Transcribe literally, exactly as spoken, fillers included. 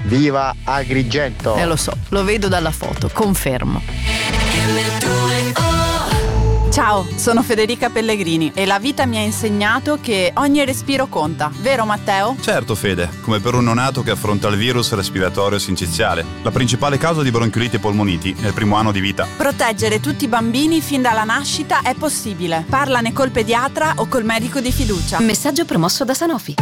Viva Agrigento! Eh lo so, lo vedo dalla foto, confermo. Ciao, sono Federica Pellegrini e la vita mi ha insegnato che ogni respiro conta, vero Matteo? Certo Fede, come per un neonato che affronta il virus respiratorio sinciziale, la principale causa di bronchiolite e polmoniti nel primo anno di vita. Proteggere tutti i bambini fin dalla nascita è possibile. Parlane col pediatra o col medico di fiducia. Messaggio promosso da Sanofi.